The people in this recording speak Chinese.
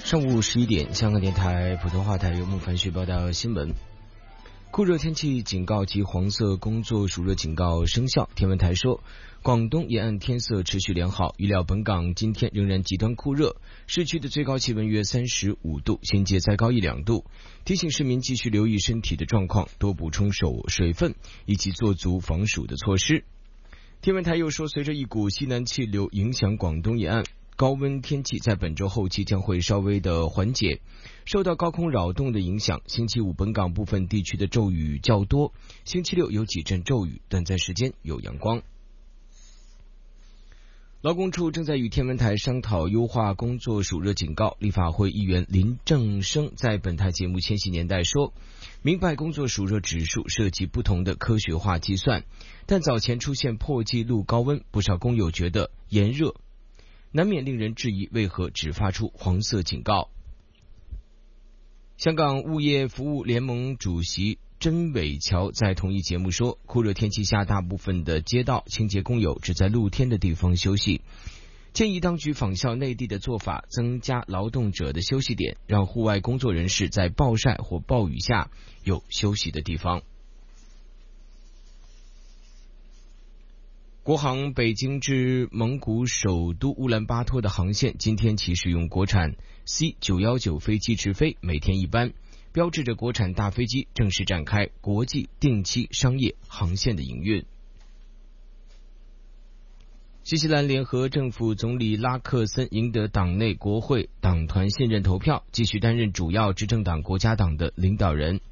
上午11点，香港电台普通话台由孟凡旭报道新闻。酷热天气警告及黄色工作暑热警告生效。天文台说，广东沿岸天色持续良好，预料本港今天仍然极端酷热，市区的最高气温约35度，新界再高1-2度。提醒市民继续留意身体的状况，多补充水分，以及做足防暑的措施。天文台又说，随着一股西南气流影响广东沿岸，高温天气在本周后期将会稍微的缓解。受到高空扰动的影响，星期五本港部分地区的骤雨较多，星期六有几阵骤雨，短暂时间有阳光。劳工处正在与天文台商讨优化工作暑热警告。立法会议员林正生在本台节目《千禧年代》说，明白工作暑热指数涉及不同的科学化计算，但早前出现破纪录高温，不少工友觉得炎热，难免令人质疑为何只发出黄色警告。香港物业服务联盟主席甄伟桥在同一节目说，酷热天气下，大部分的街道清洁工友只在露天的地方休息，建议当局仿效内地的做法，增加劳动者的休息点，让户外工作人士在暴晒或暴雨下有休息的地方。国航北京至蒙古首都乌兰巴托的航线今天起使用国产 C919 飞机直飞，每天一班，标志着国产大飞机正式展开国际定期商业航线的营运。新西兰联合政府总理拉克森赢得党内国会党团信任投票，继续担任主要执政党国家党的领导人。